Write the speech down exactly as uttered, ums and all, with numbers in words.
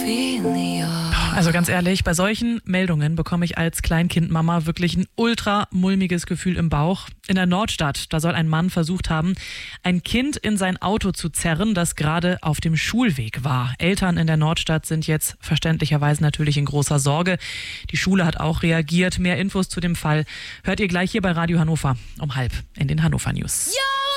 Also ganz ehrlich, bei solchen Meldungen bekomme ich als Kleinkindmama wirklich ein ultra mulmiges Gefühl im Bauch. In der Nordstadt, da soll ein Mann versucht haben, ein Kind in sein Auto zu zerren, das gerade auf dem Schulweg war. Eltern in der Nordstadt sind jetzt verständlicherweise natürlich in großer Sorge. Die Schule hat auch reagiert. Mehr Infos zu dem Fall hört ihr gleich hier bei Radio Hannover um halb in den Hannover News. Ja!